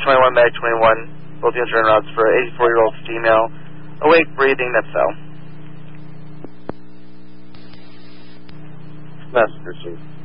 21, Mag 21, both units are en routes for an 84-year-old female, awake, breathing, that fell. Master, Chief.